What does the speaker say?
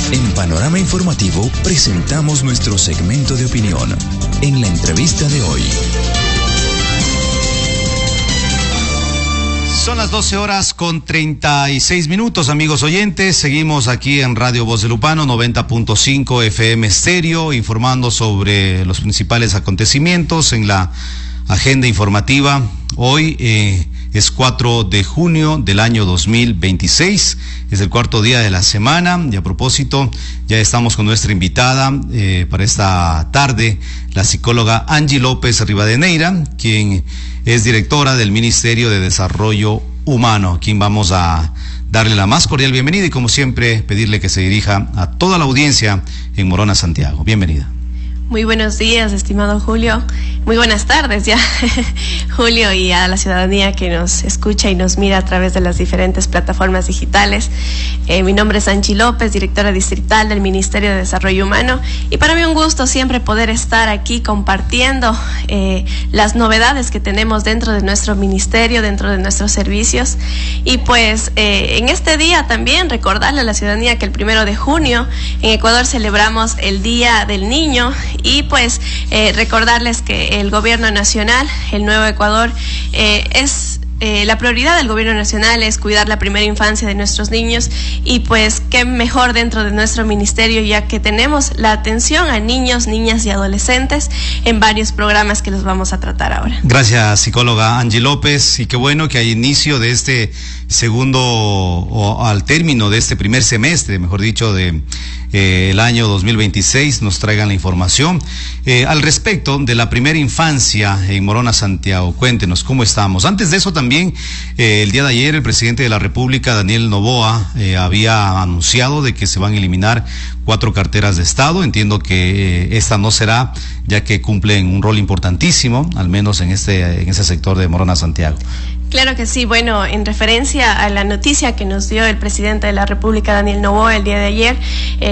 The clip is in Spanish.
En Panorama Informativo presentamos nuestro segmento de opinión. En la entrevista de hoy. Son las 12:36, amigos oyentes. Seguimos aquí en Radio Voz de Lupano, 90.5 FM Estéreo, informando sobre los principales acontecimientos en la agenda informativa. Hoy es 4 de junio del año 2026, es el cuarto día de la semana y a propósito ya estamos con nuestra invitada para esta tarde, la psicóloga Angie López Rivadeneira, quien es directora del Ministerio de Desarrollo Humano, a quien vamos a darle la más cordial bienvenida y como siempre pedirle que se dirija a toda la audiencia en Morona, Santiago. Bienvenida. Muy buenos días, estimado Julio. Muy buenas tardes ya, Julio, y a la ciudadanía que nos escucha y nos mira a través de las diferentes plataformas digitales. Mi nombre es Angie López, directora distrital del Ministerio de Desarrollo Humano, y para mí un gusto siempre poder estar aquí compartiendo las novedades que tenemos dentro de nuestro ministerio, dentro de nuestros servicios. Y pues en este día también recordarle a la ciudadanía que el 1 de junio en Ecuador celebramos el Día del Niño. Y pues recordarles que el gobierno nacional, el Nuevo Ecuador, la prioridad del gobierno nacional es cuidar la primera infancia de nuestros niños, y pues qué mejor dentro de nuestro ministerio, ya que tenemos la atención a niños, niñas y adolescentes en varios programas que los vamos a tratar ahora. Gracias, psicóloga Angie López, y qué bueno que al inicio de este segundo, o al término de este primer semestre, mejor dicho, de el año 2026, nos traigan la información al respecto de la primera infancia en Morona, Santiago. Cuéntenos cómo estamos. Antes de eso también, el día de ayer el presidente de la República, Daniel Noboa, había anunciado de que se van a eliminar 4 carteras de Estado. Entiendo que esta no será, ya que cumplen un rol importantísimo, al menos en ese sector de Morona, Santiago. Claro que sí. Bueno, en referencia a la noticia que nos dio el presidente de la República, Daniel Noboa, el día de ayer,